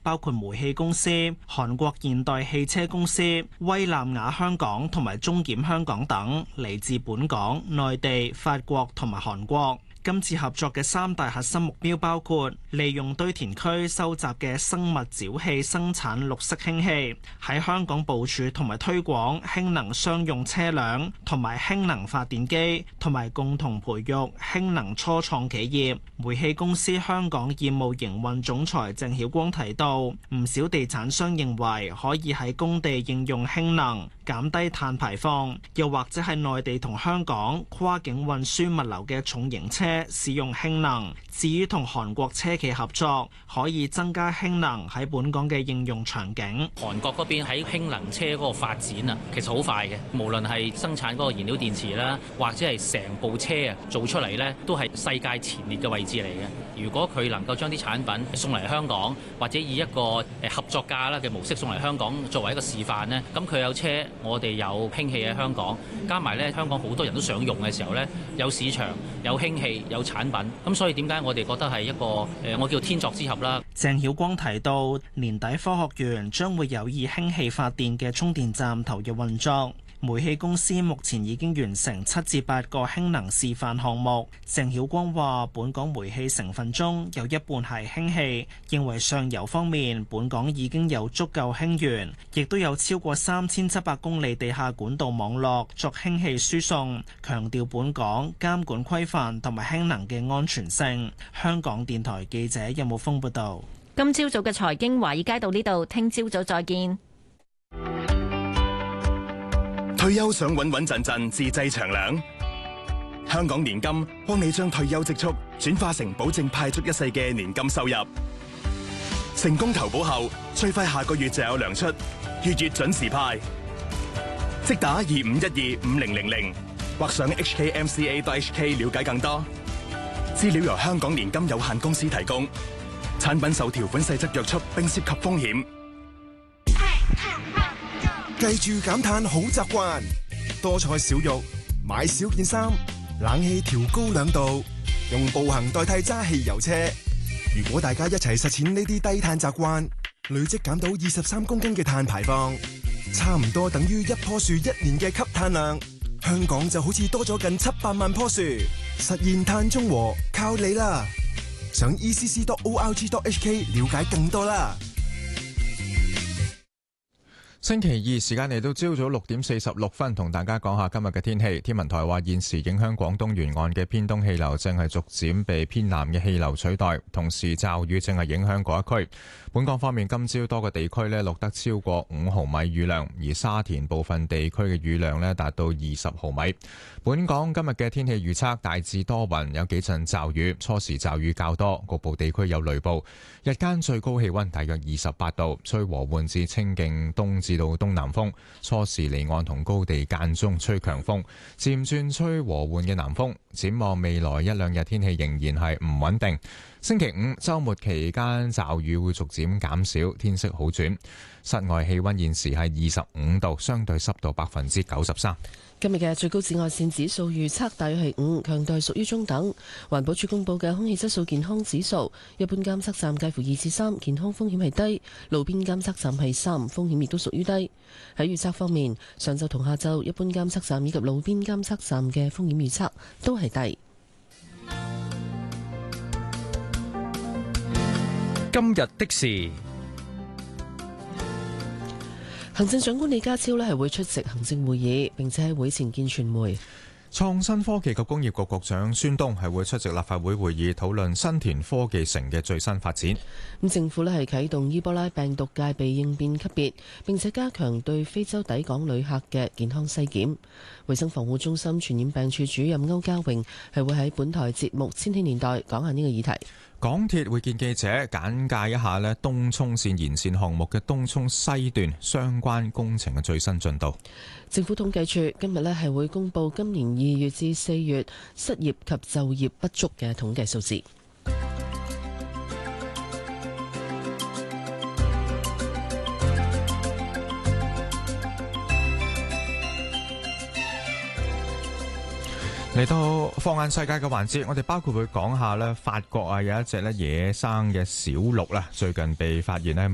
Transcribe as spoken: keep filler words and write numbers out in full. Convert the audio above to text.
包括煤氣公司、韓國現代汽車公司、威南雅香港同埋中檢香港等，嚟自本港、內地、法國同埋韓國。今次合作嘅三大核心目標包括利用堆填區收集嘅生物沼氣生產綠色氫氣，喺香港部署同埋推廣氫能商用車輛同埋氫能發電機，同埋共同培育氫能初創企業。煤氣公司香港業務營運總裁鄭曉光提到，唔少地產商認為可以喺工地應用氫能，減低碳排放，又或者係內地同香港跨境運輸物流嘅重型車使用氫能。至於同韓國車企合作，可以增加氫能喺本港嘅應用場景。 韓國嗰邊喺氫能車嗰個發展啊，其實好快嘅。無論係生產嗰個燃料電池啦，或者係成部車啊做出嚟呢，都係世界前列嘅位置嚟嘅。如果佢能夠將啲產品送嚟香港，或者以一個誒合作價啦嘅模式送嚟香港作為一個示範呢，咁佢有車，我哋有氫氣喺香港，加埋呢香港好多人都想用嘅時候呢，有市場、有氫氣、有產品，咁所以點解我哋覺得係一個誒，我叫天作之合啦。 鄭曉光提到，年底科學園將會有以氫氣發電嘅充電站投入運作。煤氣公司目前已經完成七至八個氫能示範項目。鄭曉光話：本港煤氣成分中有一半係氫氣，認為上游方面本港已經有足夠氫源，亦都有超過三千七百公里地下管道網絡作氫氣輸送。強調本港監管規範同埋氫能嘅安全性。香港電台記者任武峰報道。 今朝早嘅財經華爾街到呢度，聽朝早再見。 退休想穩穩陣陣自製長糧，香港年金幫你將退休積蓄轉化成保證派足一世嘅年金收入。成功投保後，最快下個月就有糧出，月月準時派。即打二五一二五零零零或上 h k m c a dot h k 了解更多。資料由香港年金有限公司提供，產品受條款細則約束並涉及風險。 記住減碳好習慣，多菜少肉，買少件衫，冷氣調高兩度，用步行代替揸汽油車。如果大家一齊實踐呢啲低碳習慣，累積減到二十三公斤嘅碳排放，差唔多等於一棵樹一年嘅吸碳量。香港就好似多咗近七百萬棵樹，實現碳中和靠你啦！上 e c c dot org dot h k 了解更多啦。 星期二時間嚟到朝早六點四十六分，同大家講下今日嘅天氣。天文台話現時影響廣東沿岸嘅偏東氣流正係逐漸被偏南嘅氣流取代，同時驟雨正係影響嗰一區。本港方面，今朝多個地區呢錄得超過五毫米雨量，而沙田部分地區嘅雨量呢達到二十毫米。本港今日嘅天氣預測大致多雲，有幾陣驟雨，初時驟雨較多，局部地區有雷暴。日間最高氣溫大約二十八度，吹和緩至清勁東至到東南風，初時離岸同高地間中吹強風，漸轉吹和緩嘅南風。展望未來一兩日天氣仍然係唔穩定。星期五周末期間驟雨會逐漸減少，天色好轉。室外氣溫現時係二十五度，相對濕度百分之九十三。 今日嘅最高紫外線指數預測大約係五，強度屬於中等。環保署公布嘅空氣質素健康指數，一般監測站介乎二至三，健康風險係低；路邊監測站係三，風險亦都屬於低。喺預測方面，上晝同下晝一般監測站以及路邊監測站嘅風險預測都係低。 今日的事， 行政長官李家超呢係會出席行政會議，並且喺會前見傳媒。 創新科技及工業局局長孫東係會出席立法會會議，討論新田科技城嘅最新發展。 咁政府呢係啟動伊波拉病毒戒備應變級別，並且加強對非洲抵港旅客嘅健康篩檢。衛生防護中心傳染病處主任歐家榮係會喺本台節目《千禧年代》講下呢個議題。 港鐵會見記者，簡介一下呢東涌綫延綫項目嘅東涌西段相關工程嘅最新進度。 政府統計處今日呢係會公布今年二月至四月失業及就業不足嘅統計數字。 嚟到放眼世界嘅環節，我哋包括會講下咧，法國啊有一隻咧野生嘅小鹿啦，最近被發現咧。